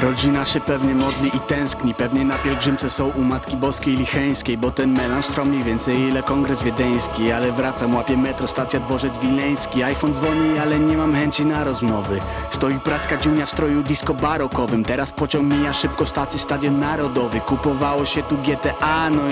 Rodzina się pewnie modli i tęskni, pewnie na pielgrzymce są u Matki Boskiej Licheńskiej, bo ten melanż trwa mniej więcej ile kongres wiedeński. Ale wracam, łapię metro, stacja dworzec wileński. iPhone dzwoni, ale nie mam chęci na rozmowy. Stoi praska dziunia w stroju disco barokowym. Teraz pociąg mija szybko, stacji Stadion Narodowy. Kupowało się tu GTA, no